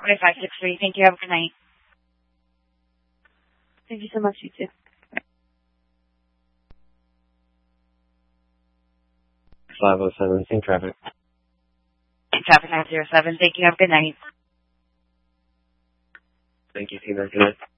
4563. Thank you. Have a good night. Thank you so much, you too. 507, same traffic. Traffic 907. Thank you. Have a good night. Thank you, Tina. Good night.